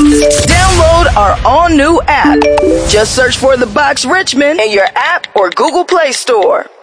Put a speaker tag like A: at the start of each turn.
A: Download our all-new app. Just search for The Box Richmond in your app or Google Play Store.